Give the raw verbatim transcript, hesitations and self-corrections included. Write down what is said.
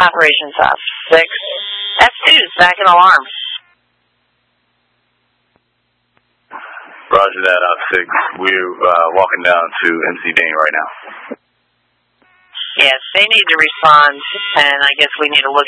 Operations F six. F two is back in alarm. Roger that, F six. We're uh, walking down to M C Dane right now. Yes, they need to respond, and I guess we need to look